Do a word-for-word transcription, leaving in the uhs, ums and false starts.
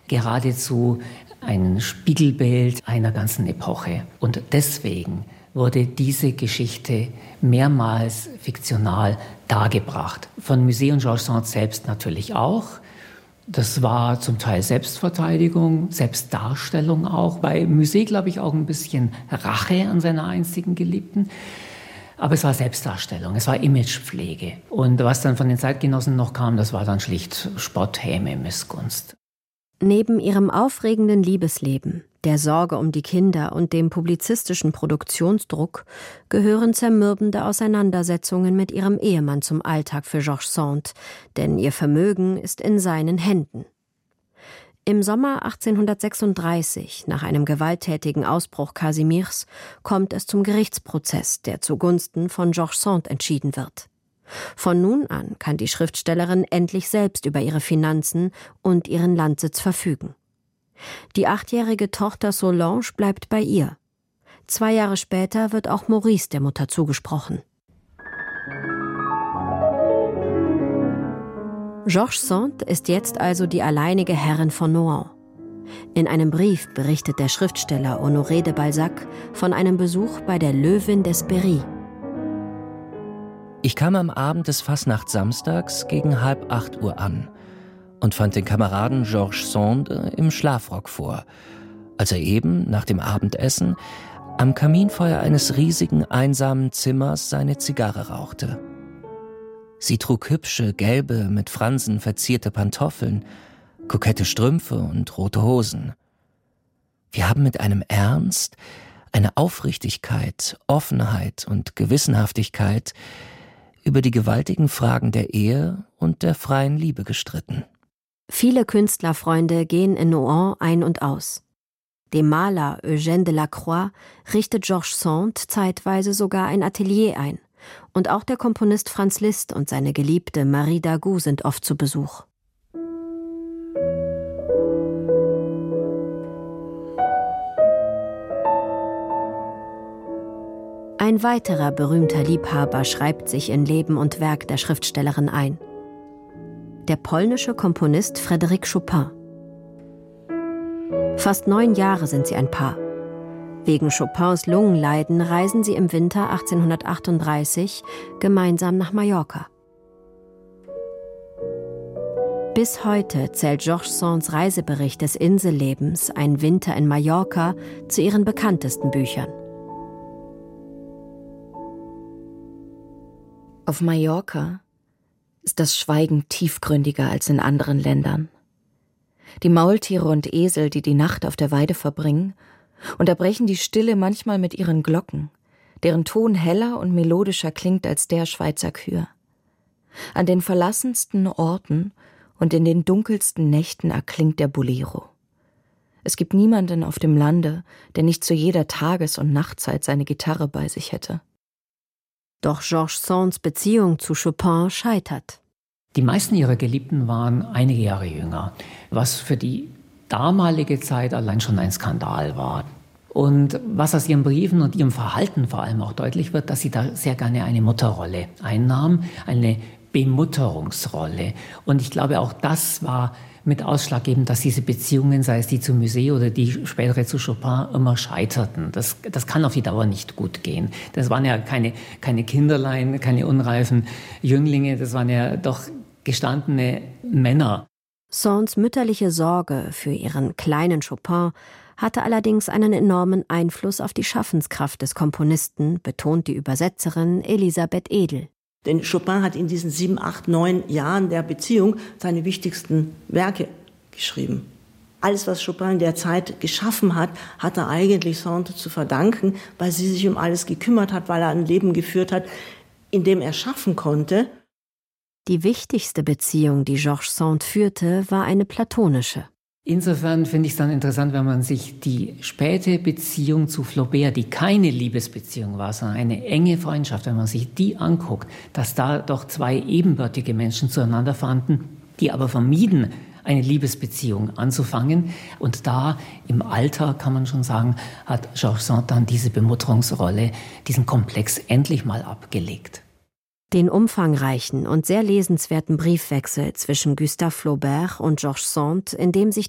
geradezu ein Spiegelbild einer ganzen Epoche. Und deswegen wurde diese Geschichte mehrmals fiktional dargebracht. Von Musset und Georges Sand selbst natürlich auch. Das war zum Teil Selbstverteidigung, Selbstdarstellung auch. Bei Musset, glaube ich, auch ein bisschen Rache an seiner einstigen Geliebten. Aber es war Selbstdarstellung, es war Imagepflege. Und was dann von den Zeitgenossen noch kam, das war dann schlicht Spott, Häme, Missgunst. Neben ihrem aufregenden Liebesleben, der Sorge um die Kinder und dem publizistischen Produktionsdruck gehören zermürbende Auseinandersetzungen mit ihrem Ehemann zum Alltag für Georges Sand, denn ihr Vermögen ist in seinen Händen. Im Sommer achtzehnhundertsechsunddreißig, nach einem gewalttätigen Ausbruch Casimirs, kommt es zum Gerichtsprozess, der zugunsten von Georges Sand entschieden wird. Von nun an kann die Schriftstellerin endlich selbst über ihre Finanzen und ihren Landsitz verfügen. Die achtjährige Tochter Solange bleibt bei ihr. Zwei Jahre später wird auch Maurice der Mutter zugesprochen. Georges Sand ist jetzt also die alleinige Herrin von Nohant. In einem Brief berichtet der Schriftsteller Honoré de Balzac von einem Besuch bei der Löwin des Berry. Ich kam am Abend des Fastnachtssamstags gegen halb acht Uhr an und fand den Kameraden Georges Sand im Schlafrock vor, als er eben nach dem Abendessen am Kaminfeuer eines riesigen, einsamen Zimmers seine Zigarre rauchte. Sie trug hübsche, gelbe, mit Fransen verzierte Pantoffeln, kokette Strümpfe und rote Hosen. Wir haben mit einem Ernst, einer Aufrichtigkeit, Offenheit und Gewissenhaftigkeit über die gewaltigen Fragen der Ehe und der freien Liebe gestritten. Viele Künstlerfreunde gehen in Nohant ein und aus. Dem Maler Eugène Delacroix richtet Georges Sand zeitweise sogar ein Atelier ein. Und auch der Komponist Franz Liszt und seine Geliebte Marie Dagout sind oft zu Besuch. Ein weiterer berühmter Liebhaber schreibt sich in Leben und Werk der Schriftstellerin ein. Der polnische Komponist Frédéric Chopin. Fast neun Jahre sind sie ein Paar. Wegen Chopins Lungenleiden reisen sie im Winter achtzehnhundertachtunddreißig gemeinsam nach Mallorca. Bis heute zählt Georges Sands Reisebericht des Insellebens Ein Winter in Mallorca zu ihren bekanntesten Büchern. Auf Mallorca ist das Schweigen tiefgründiger als in anderen Ländern. Die Maultiere und Esel, die die Nacht auf der Weide verbringen, unterbrechen die Stille manchmal mit ihren Glocken, deren Ton heller und melodischer klingt als der Schweizer Kühe. An den verlassensten Orten und in den dunkelsten Nächten erklingt der Bolero. Es gibt niemanden auf dem Lande, der nicht zu jeder Tages- und Nachtzeit seine Gitarre bei sich hätte. Doch Georges Sands Beziehung zu Chopin scheitert. Die meisten ihrer Geliebten waren einige Jahre jünger, was für die damalige Zeit allein schon ein Skandal war. Und was aus ihren Briefen und ihrem Verhalten vor allem auch deutlich wird, dass sie da sehr gerne eine Mutterrolle einnahm, eine Bemutterungsrolle. Und ich glaube, auch das war mit ausschlaggebend, dass diese Beziehungen, sei es die zu Musset oder die spätere zu Chopin, immer scheiterten. Das, das kann auf die Dauer nicht gut gehen. Das waren ja keine, keine Kinderlein, keine unreifen Jünglinge, das waren ja doch gestandene Männer. Sands mütterliche Sorge für ihren kleinen Chopin hatte allerdings einen enormen Einfluss auf die Schaffenskraft des Komponisten, betont die Übersetzerin Elisabeth Edel. Denn Chopin hat in diesen sieben, acht, neun Jahren der Beziehung seine wichtigsten Werke geschrieben. Alles, was Chopin in der Zeit geschaffen hat, hat er eigentlich Sand zu verdanken, weil sie sich um alles gekümmert hat, weil er ein Leben geführt hat, in dem er schaffen konnte. Die wichtigste Beziehung, die Georges Sand führte, war eine platonische. Insofern finde ich es dann interessant, wenn man sich die späte Beziehung zu Flaubert, die keine Liebesbeziehung war, sondern eine enge Freundschaft, wenn man sich die anguckt, dass da doch zwei ebenbürtige Menschen zueinander fanden, die aber vermieden, eine Liebesbeziehung anzufangen. Und da im Alter, kann man schon sagen, hat Georges Sand dann diese Bemutterungsrolle, diesen Komplex endlich mal abgelegt. Den umfangreichen und sehr lesenswerten Briefwechsel zwischen Gustave Flaubert und Georges Sand, in dem sich